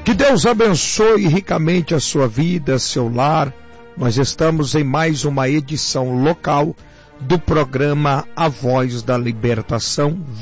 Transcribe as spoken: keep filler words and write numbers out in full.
Que Deus abençoe ricamente a sua vida, seu lar. Nós estamos em mais uma edição local do programa A Voz da Libertação.